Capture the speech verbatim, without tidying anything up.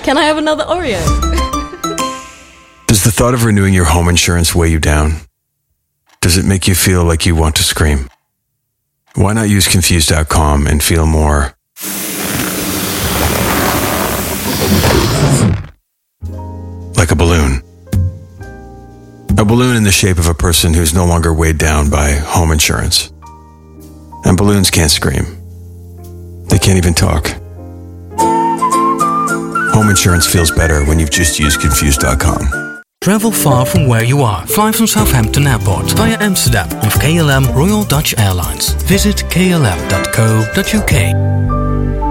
Can I have another Oreo? Does the thought of renewing your home insurance weigh you down? Does it make you feel like you want to scream? Why not use Confused dot com and feel more like a balloon? A balloon in the shape of a person who's no longer weighed down by home insurance. And balloons can't scream. They can't even talk. Home insurance feels better when you've just used Confused dot com. Travel far from where you are. Fly from Southampton Airport via Amsterdam with K L M Royal Dutch Airlines. Visit k l m dot co dot u k.